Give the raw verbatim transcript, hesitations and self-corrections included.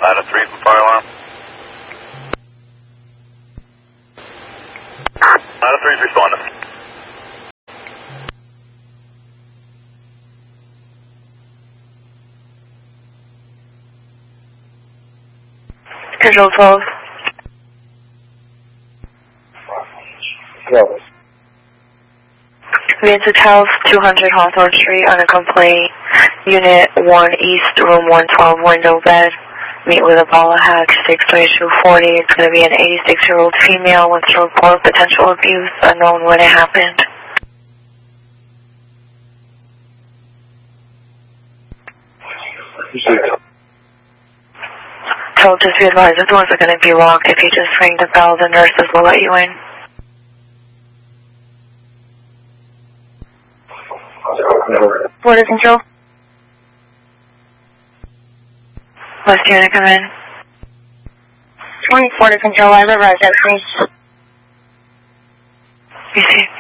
Ladder three from fire alarm. Ladder three's responding. Control twelve. Yes. Vincent House, two hundred Hawthorne Street, on a complaint. Unit one East, room one twelve, window bed. Meet with Apollo Hack, six twenty-two forty. It's going to be an eighty-six-year-old female with to report potential abuse, unknown when it happened. So just be advised, the doors are going to be locked. If you just ring the bell, the nurses will let you in. Border Control. West Unit, come in. twenty-four to Control, I have a resident, please. You see.